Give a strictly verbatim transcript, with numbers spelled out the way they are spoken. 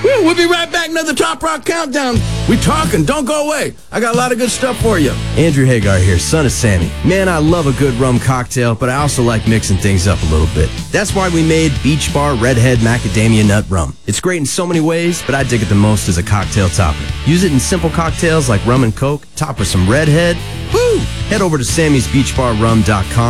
Woo, we'll be right back. Another Top Rock Countdown. We talking. Don't go away. I got a lot of good stuff for you. Andrew Hagar here, son of Sammy. Man, I love a good rum cocktail, but I also like mixing things up a little bit. That's why we made Beach Bar Redhead Macadamia Nut Rum. It's great in so many ways, but I dig it the most as a cocktail topper. Use it in simple cocktails like rum and coke, top with some Redhead. Woo! Head over to sammys beach bar rum dot com